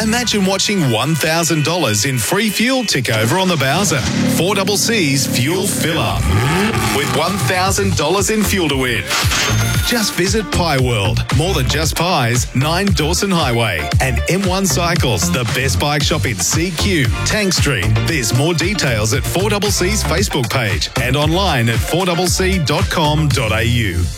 Imagine watching $1,000 in free fuel tick over on the Bowser. 4CC's Fuel Fill Up with $1,000 in fuel to win. Just visit Pie World, more than just pies, 9 Dawson Highway, and M1 Cycles, the best bike shop in CQ, Tank Street. There's more details at 4CC's Facebook page and online at 4cc.com.au.